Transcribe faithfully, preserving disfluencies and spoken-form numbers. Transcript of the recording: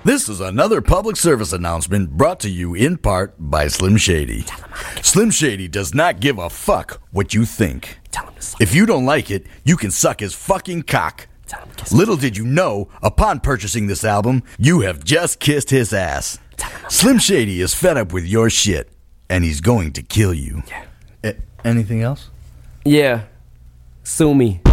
This is another public service announcement brought to you in part by Slim Shady. Slim Shady does not give a fuck what you think. If you don't like it, you can suck his fucking cock. Little did you know, upon purchasing this album, you have just kissed his ass. Slim Shady is fed up with your shit, and he's going to kill you. A- anything else? Yeah. Sue me.